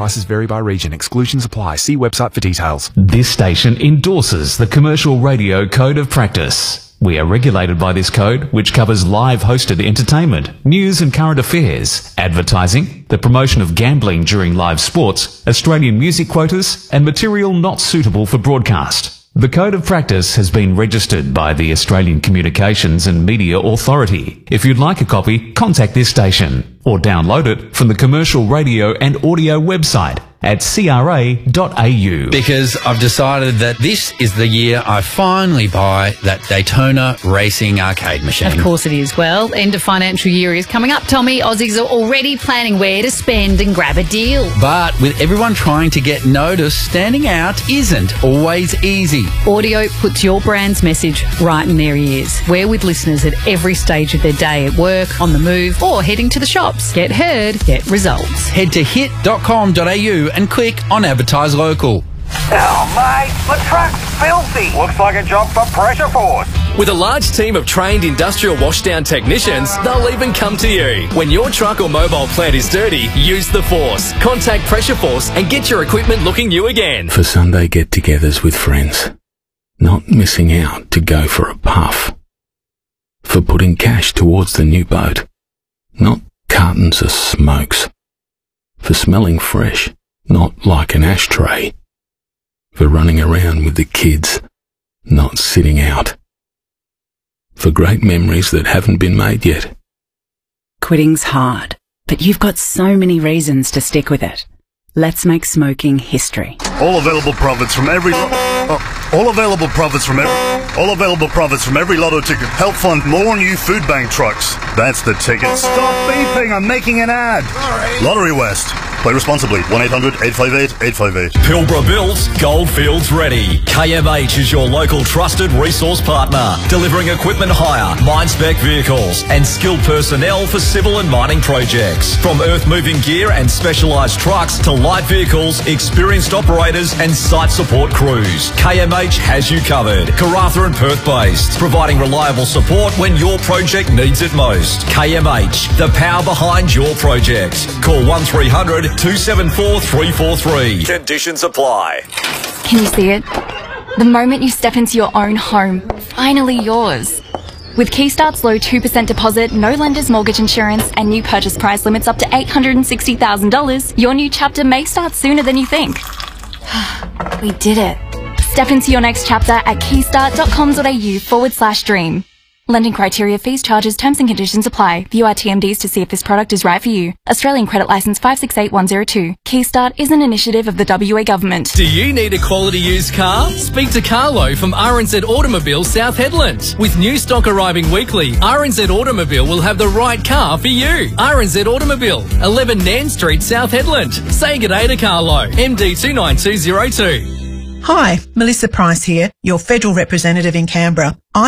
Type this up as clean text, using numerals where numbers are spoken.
Prices vary by region. Exclusions apply. See website for details. This station endorses the Commercial Radio Code of Practice. We are regulated by this code, which covers live hosted entertainment, news and current affairs, advertising, the promotion of gambling during live sports, Australian music quotas, and material not suitable for broadcast. The Code of Practice has been registered by the Australian Communications and Media Authority. If you'd like a copy, contact this station or download it from the Commercial Radio and Audio website at cra.au. Because I've decided that this is the year I finally buy that Daytona Racing arcade machine. Of course it is. Well, end of financial year is coming up, Tommy. Aussies are already planning where to spend and grab a deal. But with everyone trying to get noticed, standing out isn't always easy. Audio puts your brand's message right in their ears. We're with listeners at every stage of their day, at work, on the move, or heading to the shops. Get heard, get results. Head to hit.com.au and click on Advertise Local. Oh, mate, the truck's filthy. Looks like a job for Pressure Force. With a large team of trained industrial washdown technicians, they'll even come to you. When your truck or mobile plant is dirty, use the Force. Contact Pressure Force and get your equipment looking new again. For Sunday get-togethers with friends. Not missing out to go for a puff. For putting cash towards the new boat. Not cartons of smokes. For smelling fresh. Not like an ashtray. For running around with the kids, not sitting out. For great memories that haven't been made yet. Quitting's hard, but you've got so many reasons to stick with it. Let's make smoking history. All available profits from every lotto ticket help fund more new food bank trucks. That's the ticket. Stop beeping, I'm making an ad. Sorry. Lottery West. Play responsibly. 1-800-858-858. Pilbara builds, Goldfields ready. KMH is your local trusted resource partner, delivering equipment hire, mine spec vehicles, and skilled personnel for civil and mining projects. From earth-moving gear and specialised trucks to light vehicles, experienced operators and site support crews, KMH has you covered. Karratha and Perth based, providing reliable support when your project needs it most. KMH, the power behind your project. Call 1300 274 343. Conditions apply. Can you see it? The moment you step into your own home, finally yours. With Keystart's low 2% deposit, no lender's mortgage insurance, and new purchase price limits up to $860,000, your new chapter may start sooner than you think. We did it. Step into your next chapter at keystart.com.au/dream. Lending criteria, fees, charges, terms and conditions apply. View our TMDs to see if this product is right for you. Australian Credit Licence 568102. Keystart is an initiative of the WA Government. Do you need a quality used car? Speak to Carlo from RNZ Automobile South Headland. With new stock arriving weekly, RNZ Automobile will have the right car for you. RNZ Automobile, 11 Nan Street, South Headland. Say good day to Carlo, MD 29202. Hi, Melissa Price here, your federal representative in Canberra.